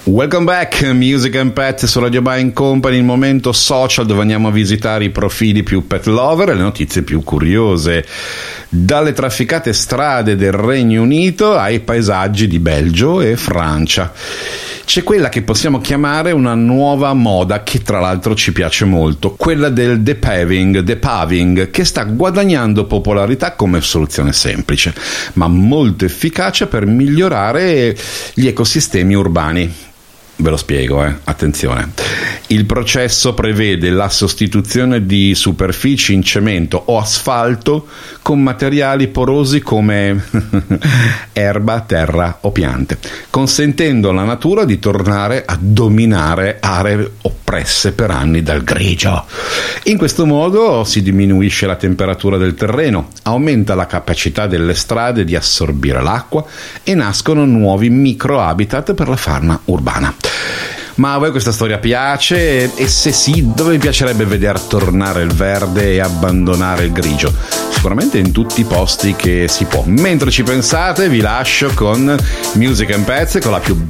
Welcome back, Music and Pet su Radio Buying Company, il momento social dove andiamo a visitare i profili più pet lover e le notizie più curiose. Dalle trafficate strade del Regno Unito ai paesaggi di Belgio e Francia. C'è quella che possiamo chiamare una nuova moda che tra l'altro ci piace molto, quella del depuving, che sta guadagnando popolarità come soluzione semplice, ma molto efficace per migliorare gli ecosistemi urbani. Ve lo spiego, attenzione. Il processo prevede la sostituzione di superfici in cemento o asfalto con materiali porosi come erba, terra o piante, consentendo alla natura di tornare a dominare aree oppresse per anni dal grigio. In questo modo si diminuisce la temperatura del terreno, aumenta la capacità delle strade di assorbire l'acqua e nascono nuovi microhabitat per la fauna urbana. Ma a voi questa storia piace? E se sì, dove vi piacerebbe vedere tornare il verde e abbandonare il grigio? Sicuramente in tutti i posti che si può. Mentre ci pensate, vi lascio con Music and Pets, con la più